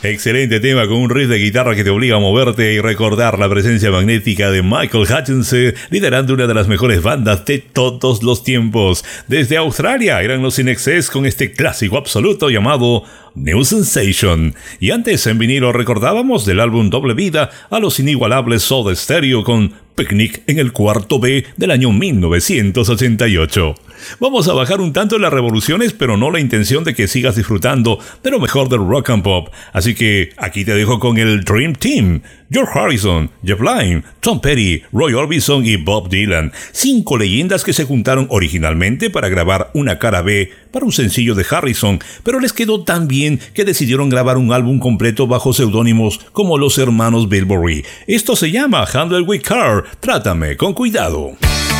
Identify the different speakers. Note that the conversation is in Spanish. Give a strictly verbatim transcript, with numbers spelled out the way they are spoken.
Speaker 1: Excelente tema con un riff de guitarra que te obliga a moverte y recordar la presencia magnética de Michael Hutchence, liderando una de las mejores bandas de todos los tiempos. Desde Australia eran los In Excess con este clásico absoluto llamado New Sensation. Y antes en vinilo recordábamos del álbum Doble Vida a los inigualables Soda Stereo con Picnic en el cuarto B del año mil novecientos ochenta y ocho. Vamos a bajar un tanto las revoluciones, pero no la intención de que sigas disfrutando de lo mejor del rock and pop. Así que aquí te dejo con el Dream Team: George Harrison, Jeff Lynne, Tom Petty, Roy Orbison y Bob Dylan. Cinco leyendas que se juntaron originalmente para grabar una cara B para un sencillo de Harrison, pero les quedó tan bien que decidieron grabar un álbum completo bajo seudónimos como los hermanos Bilberry. Esto se llama Handle with Care, Trátame con cuidado.